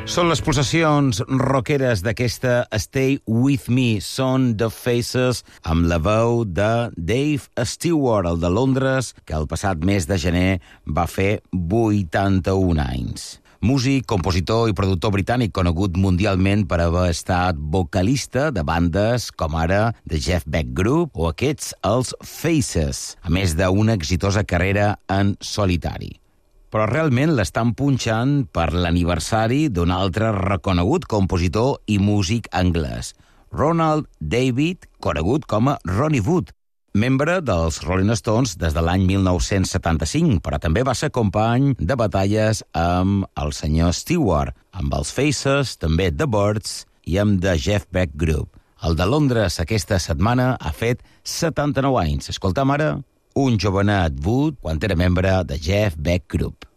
Són les possessions rockeres d'aquesta Stay With Me. Són The Faces amb la veu de Dave Stewart, el de Londres, que el passat mes de gener va fer 81 anys. Músic, compositor i productor britànic conegut mundialment per haver estat vocalista de bandes com ara The Jeff Beck Group o aquests, els Faces, a més d'una exitosa carrera en solitari. Però realment l'estan punxant per l'aniversari d'un altre reconegut compositor i músic anglès, Ronald David, conegut com a Ronnie Wood, membre dels Rolling Stones des de l'any 1975, però també va ser company de batalles amb el senyor Stewart, amb els Faces, també The Byrds i amb The Jeff Beck Group. El de Londres aquesta setmana ha fet 79 anys. Escoltam ara un jovenet Wood quan era membre de Jeff Beck Group.